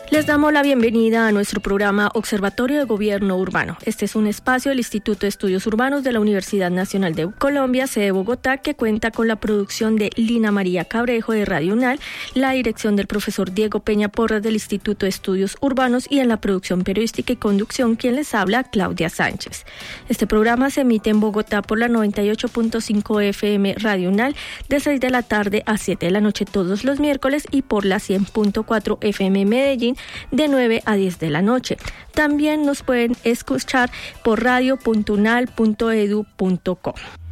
Les damos la bienvenida a nuestro programa Observatorio de Gobierno Urbano. Este es un espacio del Instituto de Estudios Urbanos de la Universidad Nacional de Colombia, sede Bogotá, que cuenta con la producción de Lina María Cabrejo de Radio UNAL, la dirección del profesor Diego Peña Porras del Instituto de Estudios Urbanos y en la producción periodística y conducción quien les habla, Claudia Sánchez. Este programa se emite en Bogotá por la 98.5 FM Radio UNAL de 6 de la tarde a 7 de la noche todos los miércoles y por la 100.4 FM Medellín de 9 a 10 de la noche. También nos pueden escuchar por radio.unal.edu.co.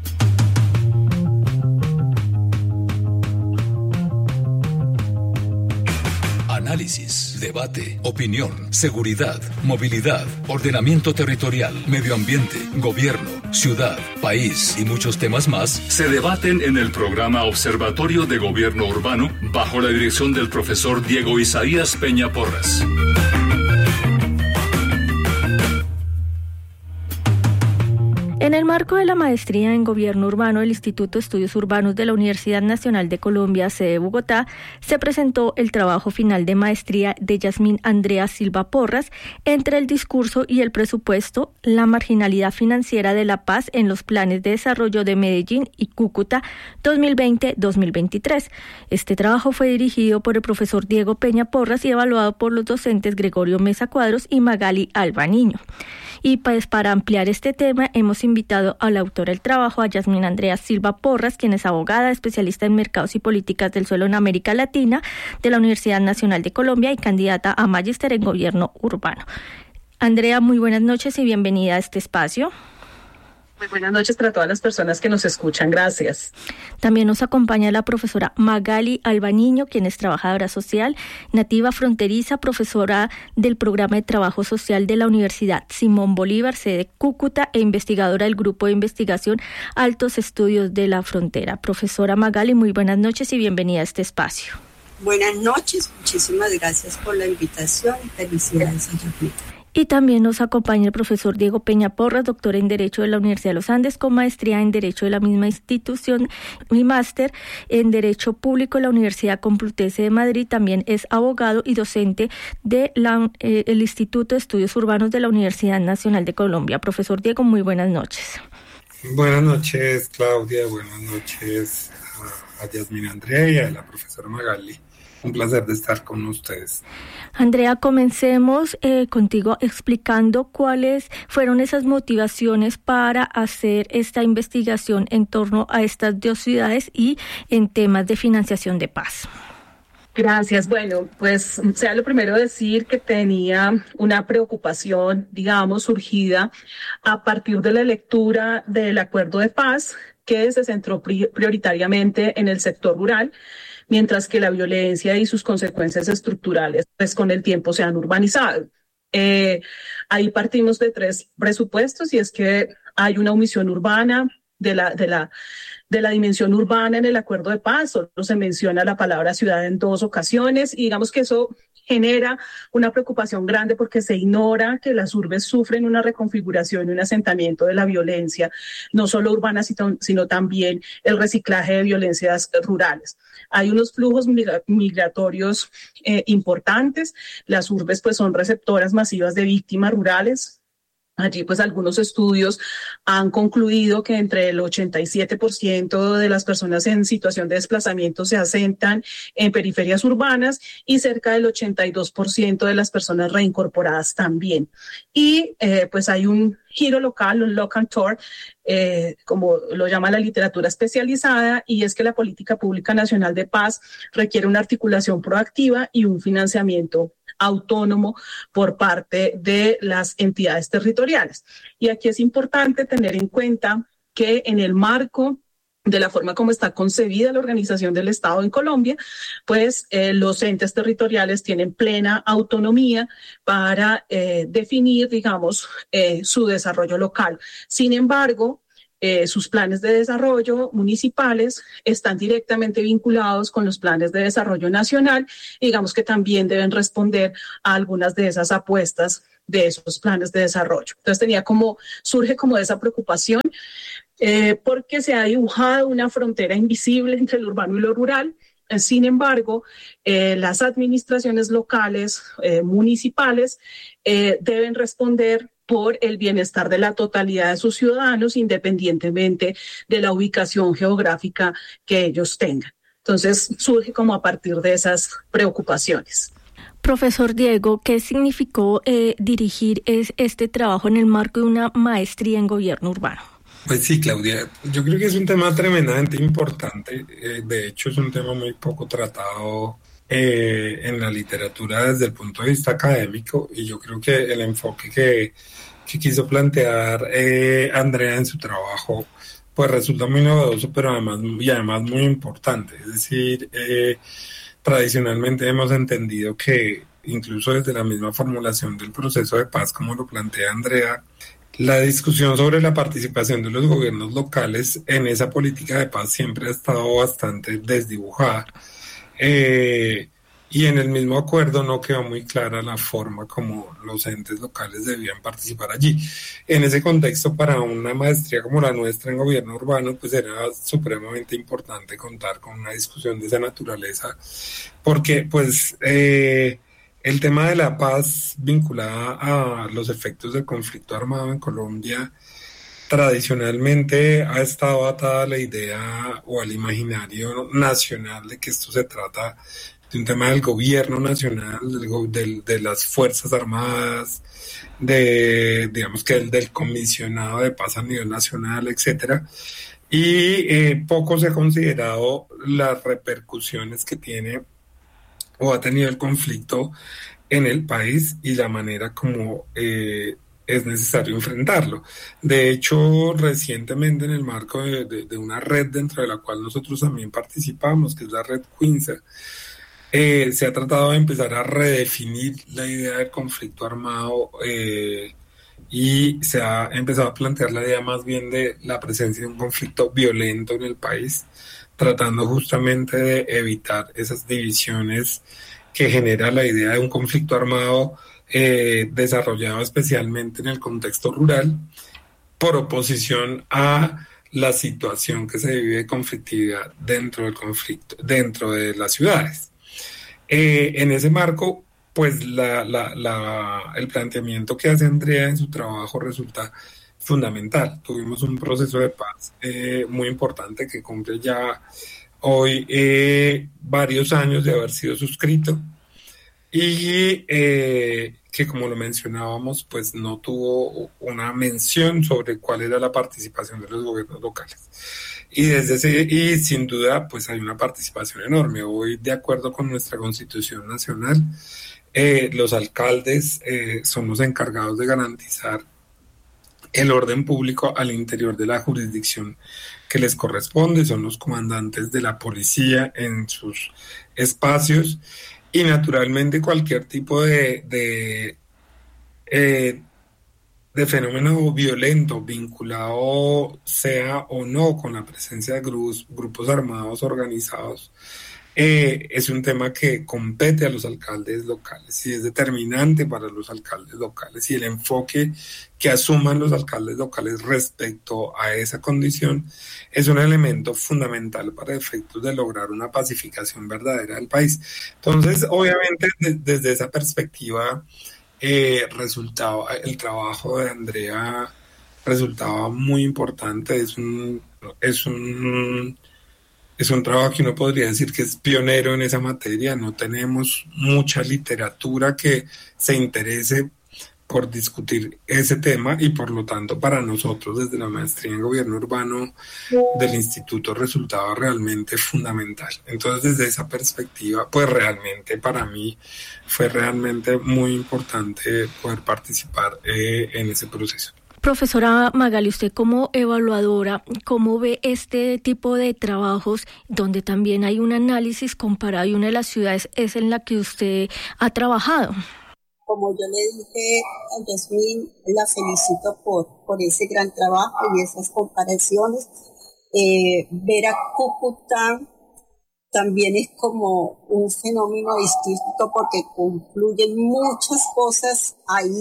Análisis, debate, opinión, seguridad, movilidad, ordenamiento territorial, medio ambiente, gobierno, ciudad, país y muchos temas más se debaten en el programa Observatorio de Gobierno Urbano bajo la dirección del profesor Diego Isaías Peña Porras. En el marco de la maestría en Gobierno Urbano del Instituto de Estudios Urbanos de la Universidad Nacional de Colombia, sede Bogotá, se presentó el trabajo final de maestría de Yasmín Andrea Silva Porras, Entre el discurso y el presupuesto, la marginalidad financiera de la paz en los planes de desarrollo de Medellín y Cúcuta 2020-2023. Este trabajo fue dirigido por el profesor Diego Peña Porras y evaluado por los docentes Gregorio Mesa Cuadros y Magali Albaniño. Y pues para ampliar este tema hemos invitado a la autora del trabajo, a Yasmín Andrea Silva Porras, quien es abogada, especialista en mercados y políticas del suelo en América Latina de la Universidad Nacional de Colombia y candidata a magíster en Gobierno Urbano. Andrea, muy buenas noches y bienvenida a este espacio. Muy buenas noches para todas las personas que nos escuchan, gracias. También nos acompaña la profesora Magali Albaniño, quien es trabajadora social, nativa fronteriza, profesora del programa de trabajo social de la Universidad Simón Bolívar, sede Cúcuta, e investigadora del grupo de investigación Altos Estudios de la Frontera. Profesora Magali, muy buenas noches y bienvenida a este espacio. Buenas noches, muchísimas gracias por la invitación y felicidades a Yasmín. Y también nos acompaña el profesor Diego Peña Porras, doctor en Derecho de la Universidad de los Andes, con maestría en Derecho de la misma institución y máster en Derecho Público de la Universidad Complutense de Madrid. También es abogado y docente de el Instituto de Estudios Urbanos de la Universidad Nacional de Colombia. Profesor Diego, muy buenas noches. Buenas noches, Claudia. Buenas noches a Yasmín Andrea y a la profesora Magali. Un placer de estar con ustedes. Andrea, comencemos contigo explicando cuáles fueron esas motivaciones para hacer esta investigación en torno a estas dos ciudades y en temas de financiación de paz. Gracias. Bueno, pues sea lo primero decir que tenía una preocupación, digamos, surgida a partir de la lectura del Acuerdo de Paz, que se centró prioritariamente en el sector rural, mientras que la violencia y sus consecuencias estructurales, pues con el tiempo se han urbanizado. Ahí partimos de tres presupuestos, y es que hay una omisión urbana de la dimensión urbana en el Acuerdo de Paz. Solo se menciona la palabra ciudad en 2 ocasiones, y digamos que eso genera una preocupación grande porque se ignora que las urbes sufren una reconfiguración y un asentamiento de la violencia, no solo urbana, sino también el reciclaje de violencias rurales. Hay unos flujos migratorios importantes. Las urbes pues son receptoras masivas de víctimas rurales. Allí, pues, algunos estudios han concluido que entre el 87% de las personas en situación de desplazamiento se asentan en periferias urbanas y cerca del 82% de las personas reincorporadas también. Y, pues, hay un giro local, un local tour, como lo llama la literatura especializada, y es que la política pública nacional de paz requiere una articulación proactiva y un financiamiento autónomo por parte de las entidades territoriales. Y aquí es importante tener en cuenta que en el marco de la forma como está concebida la organización del Estado en Colombia, pues los entes territoriales tienen plena autonomía para definir, digamos, su desarrollo local. Sin embargo, sus planes de desarrollo municipales están directamente vinculados con los planes de desarrollo nacional, y digamos que también deben responder a algunas de esas apuestas de esos planes de desarrollo. Entonces surge como esa preocupación, porque se ha dibujado una frontera invisible entre lo urbano y lo rural, Sin embargo, las administraciones locales, municipales, deben responder por el bienestar de la totalidad de sus ciudadanos, independientemente de la ubicación geográfica que ellos tengan. Entonces, surge como a partir de esas preocupaciones. Profesor Diego, ¿qué significó dirigir este trabajo en el marco de una maestría en gobierno urbano? Pues sí, Claudia, yo creo que es un tema tremendamente importante. De hecho, es un tema muy poco tratado en la literatura desde el punto de vista académico, y yo creo que el enfoque que quiso plantear Andrea en su trabajo pues resulta muy novedoso, pero además muy importante. Es decir, tradicionalmente hemos entendido que incluso desde la misma formulación del proceso de paz, como lo plantea Andrea, la discusión sobre la participación de los gobiernos locales en esa política de paz siempre ha estado bastante desdibujada. Y en el mismo acuerdo no quedó muy clara la forma como los entes locales debían participar allí. En ese contexto, para una maestría como la nuestra en gobierno urbano, pues era supremamente importante contar con una discusión de esa naturaleza, porque pues el tema de la paz vinculada a los efectos del conflicto armado en Colombia tradicionalmente ha estado atada a la idea o al imaginario nacional de que esto se trata de un tema del gobierno nacional, de las Fuerzas Armadas, digamos que del comisionado de paz a nivel nacional, etcétera. Y poco se ha considerado las repercusiones que tiene o ha tenido el conflicto en el país y la manera como es necesario enfrentarlo. De hecho, recientemente en el marco de una red dentro de la cual nosotros también participamos, que es la red Quinza, se ha tratado de empezar a redefinir la idea del conflicto armado y se ha empezado a plantear la idea más bien de la presencia de un conflicto violento en el país, tratando justamente de evitar esas divisiones que genera la idea de un conflicto armado desarrollado especialmente en el contexto rural, por oposición a la situación que se vive de conflictividad dentro del conflicto, dentro de las ciudades. En ese marco, pues el planteamiento que hace Andrea en su trabajo resulta fundamental. Tuvimos un proceso de paz muy importante que cumple ya hoy varios años de haber sido suscrito y que, como lo mencionábamos, pues no tuvo una mención sobre cuál era la participación de los gobiernos locales. Y sin duda, pues hay una participación enorme. Hoy, de acuerdo con nuestra Constitución Nacional, los alcaldes son los encargados de garantizar el orden público al interior de la jurisdicción que les corresponde, son los comandantes de la policía en sus espacios, y naturalmente cualquier tipo de fenómeno violento vinculado sea o no con la presencia de grupos armados organizados, es un tema que compete a los alcaldes locales y es determinante para los alcaldes locales, y el enfoque que asuman los alcaldes locales respecto a esa condición es un elemento fundamental para efectos de lograr una pacificación verdadera del país. Entonces, obviamente, desde esa perspectiva, el trabajo de Andrea resultaba muy importante. Es un trabajo que uno podría decir que es pionero en esa materia. No tenemos mucha literatura que se interese por discutir ese tema, y por lo tanto para nosotros desde la maestría en gobierno urbano del instituto resultaba realmente fundamental. Entonces, desde esa perspectiva, pues realmente para mí fue realmente muy importante poder participar en ese proceso. Profesora Magali, usted como evaluadora, ¿cómo ve este tipo de trabajos donde también hay un análisis comparado, y una de las ciudades es en la que usted ha trabajado? Como yo le dije a Yasmín, la felicito por ese gran trabajo y esas comparaciones. Ver a Cúcuta también es como un fenómeno distinto porque confluyen muchas cosas ahí.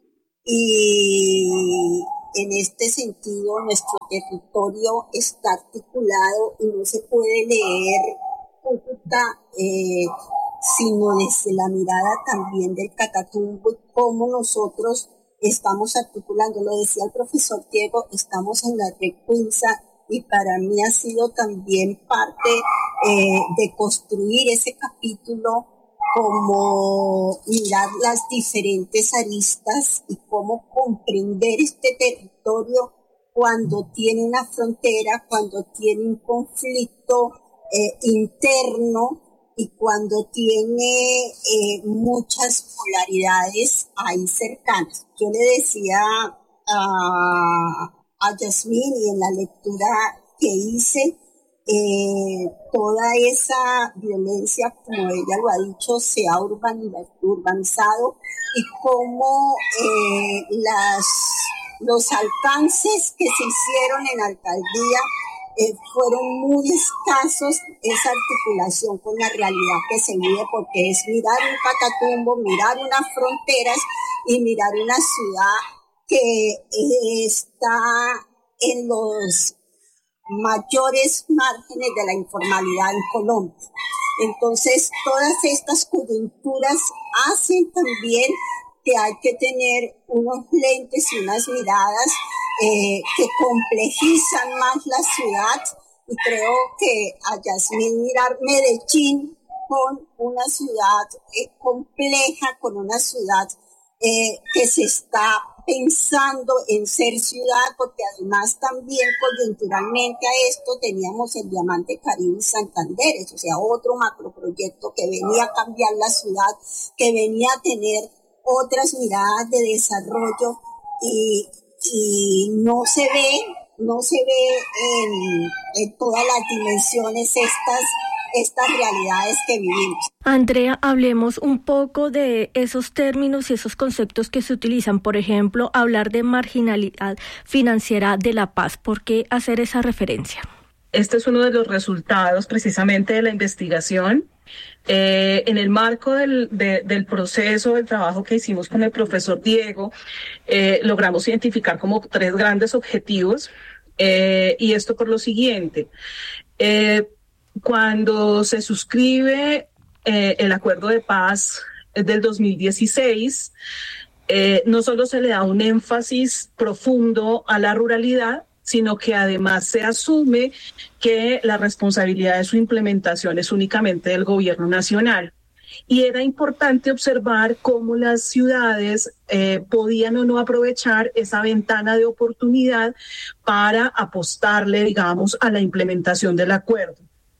Y en este sentido nuestro territorio está articulado y no se puede leer Cúcuta, sino desde la mirada también del Catatumbo y cómo nosotros estamos articulando. Lo decía el profesor Diego, estamos en la Recuinza y para mí ha sido también parte de construir ese capítulo, como mirar las diferentes aristas y cómo comprender este territorio cuando tiene una frontera, cuando tiene un conflicto interno y cuando tiene muchas polaridades ahí cercanas. Yo le decía a Yasmín, y en la lectura que hice, toda esa violencia, como ella lo ha dicho, se ha urbanizado y cómo los alcances que se hicieron en alcaldía fueron muy escasos, esa articulación con la realidad que se vive, porque es mirar un Catatumbo, mirar unas fronteras y mirar una ciudad que está en los mayores márgenes de la informalidad en Colombia. Entonces, todas estas coyunturas hacen también que hay que tener unos lentes y unas miradas que complejizan más la ciudad, y creo que a Yasmín mirar Medellín con una ciudad compleja, con una ciudad que se está pensando en ser ciudad, porque además también coyunturalmente a esto teníamos el Diamante Caribe Santander, o sea, otro macroproyecto que venía a cambiar la ciudad, que venía a tener otras miradas de desarrollo y no se ve en todas las dimensiones estas realidades que vivimos. Andrea, hablemos un poco de esos términos y esos conceptos que se utilizan. Por ejemplo, hablar de marginalidad financiera de la paz. ¿Por qué hacer esa referencia? Este es uno de los resultados precisamente de la investigación. En el marco del proceso, del trabajo que hicimos con el profesor Diego, logramos identificar como 3 grandes objetivos, y esto por lo siguiente. Cuando se suscribe el acuerdo de paz del 2016, no solo se le da un énfasis profundo a la ruralidad, sino que además se asume que la responsabilidad de su implementación es únicamente del gobierno nacional. Y era importante observar cómo las ciudades podían o no aprovechar esa ventana de oportunidad para apostarle, digamos, a la implementación del acuerdo.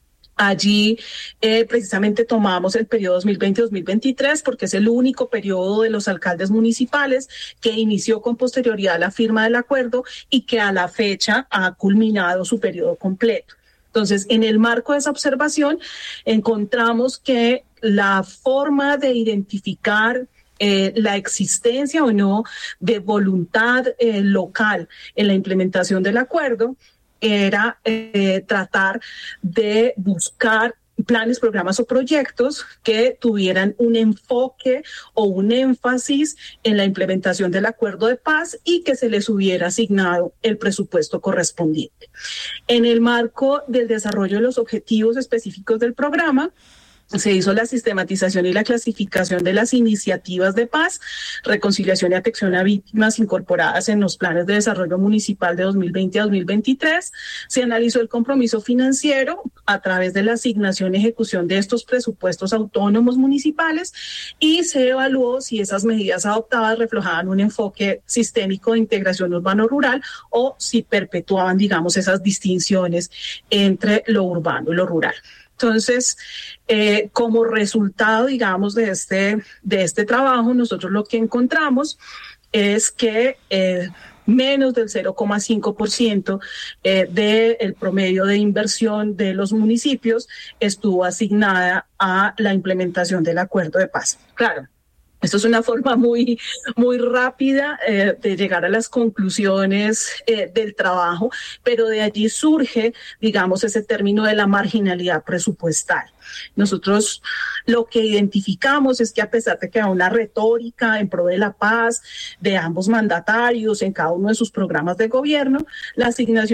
Allí precisamente tomamos el periodo 2020-2023 porque es el único periodo de los alcaldes municipales que inició con posterioridad a la firma del acuerdo y que a la fecha ha culminado su periodo completo. Entonces, en el marco de esa observación, encontramos que la forma de identificar la existencia o no de voluntad local en la implementación del acuerdo era tratar de buscar planes, programas o proyectos que tuvieran un enfoque o un énfasis en la implementación del acuerdo de paz y que se les hubiera asignado el presupuesto correspondiente. En el marco del desarrollo de los objetivos específicos del programa, se hizo la sistematización y la clasificación de las iniciativas de paz, reconciliación y atención a víctimas incorporadas en los planes de desarrollo municipal de 2020 a 2023. Se analizó el compromiso financiero a través de la asignación y ejecución de estos presupuestos autónomos municipales y se evaluó si esas medidas adoptadas reflejaban un enfoque sistémico de integración urbano-rural o si perpetuaban, digamos, esas distinciones entre lo urbano y lo rural. Entonces, como resultado, digamos, de este trabajo, nosotros lo que encontramos es que menos del 0,5% del promedio de inversión de los municipios estuvo asignada a la implementación del acuerdo de paz. Claro. Esto es una forma muy rápida de llegar a las conclusiones del trabajo, pero de allí surge, digamos, ese término de la marginalidad presupuestal. Nosotros lo que identificamos es que a pesar de que hay una retórica en pro de la paz de ambos mandatarios en cada uno de sus programas de gobierno, la asignación